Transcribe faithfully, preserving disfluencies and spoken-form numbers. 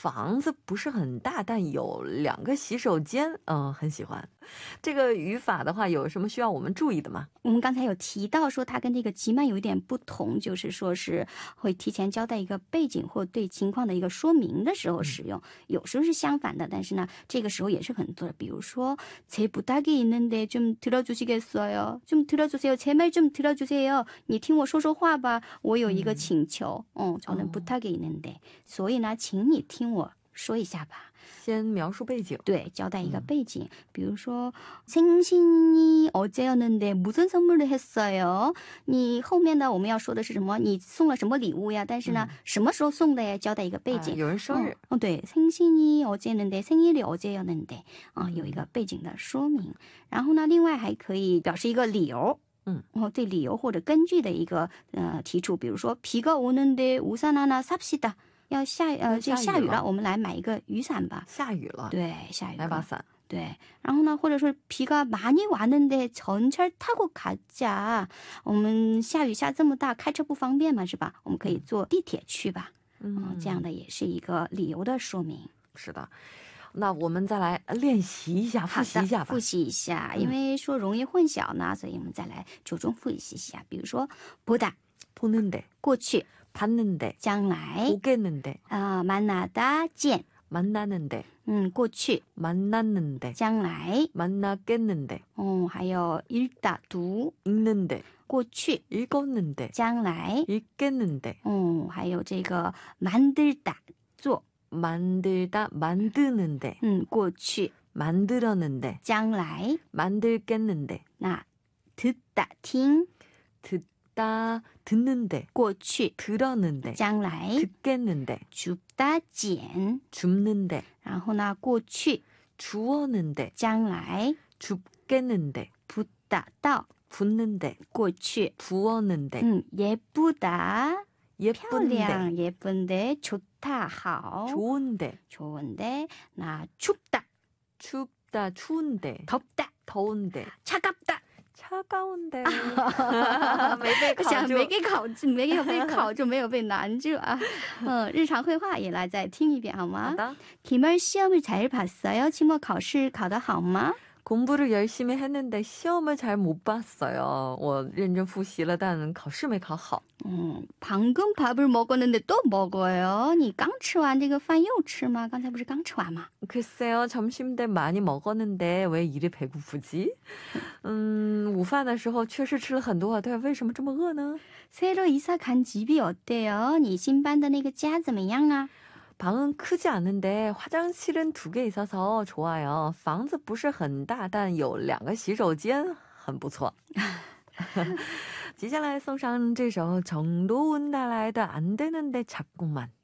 房子不是很大，但有两个洗手间，嗯，很喜欢。这个语法的话，有什么需要我们注意的吗？ 我们刚才有提到说它跟这个急慢有一点不同，就是说是会提前交代一个背景或对情况的一个说明的时候使用，有时候是相反的，但是呢这个时候也是很多的。比如说제 부탁이 있는데 좀 들어주시겠어요? 좀 들어주세요. 제 말 좀 들어주세요. 你听我说说话吧，我有一个请求。嗯，저는 부탁이 있는데，所以呢请你听我说一下吧。 先描述背景， 对，交代一个背景，比如说생신이 어제였는데 무슨 선물을 했어요？你后面呢我们要说的是什么？你送了什么礼物呀？但是呢什么时候送的呀？交代一个背景。 有人生日。 哦，对，생신이 어제였는데 생일이 어제였는데啊，有一个背景的说明。然后呢另外还可以表示一个理由。嗯，哦，对，理由或者根据的一个呃提出，比如说비가 오는데 우산 하나 삽시다。要下呃这下雨了，我们来买一个雨伞吧。 下雨了， 对，下雨了， 来把伞。 对，然后呢，或者说비가 많이 왔는데 전철 타고 가자。我们下雨下这么大，开车不方便嘛，是吧？我们可以坐地铁去吧。嗯，这样的也是一个理由的说明。 是的。那我们再来练习一下，复习一下吧。 复习一下，因为说容易混淆呢，所以我们再来着重复习一下。比如说보다， 보는데， 过去。 봤는데， 将来。 보겠는데， 啊，만나다， 见。 만나는데， 嗯，过去。 만났는데， 将来。 만나겠는데， 哦，还有읽다， 读。 읽는데， 过去。 읽었는데， 将来。 읽겠는데， 哦，还有这个만들다， 做。 만들다, 만드는데， 嗯，过去。 만들었는데， 将来。 만들겠는데， 那듣다， 听。 듣다, 듣는데， 过去。 들었는데， 将来。 듣겠는데， 줍다， 捡。 줍는데， 然后呢，过去。 주었는데， 将来。 줍겠는데， 붓다， 到。 붓는데， 过去。 부었는데， 嗯，예쁘다， 漂亮， 예쁜데， 예쁜데， 좋다， 好。 좋은데， 좋은데， 那춥다， 춥다, 추운데, 덥다, 더운데, 차갑다， 차가운데. 没被考想住， 没给考，没有被考住，没有被难住啊。嗯，日常会话也来再听一遍好吗？ 好的。 기말 시험을 잘 봤어요?期末考试考得好吗？ 공부를 열심히 했는데 시험을 잘 못 봤어요. 我认真复习了，但考试没考好。 음, 방금 밥을 먹었는데 또 먹어요. 你刚吃完这个饭又吃吗？刚才不是刚吃完吗？ 글쎄요, 점심 때 많이 먹었는데 왜 이리 배고프지? 음, 午饭的时候确实吃了很多，但为什么这么饿呢？ 새로 이사 간 집이 어때요? 你新搬的那个家怎么样啊？ 방은 크지 않은데 화장실은 두 개 있어서 좋아요. 房子不是很大，但有两个洗手间，很不错。接下来送上这首정도운带来的안 되는데 자꾸만。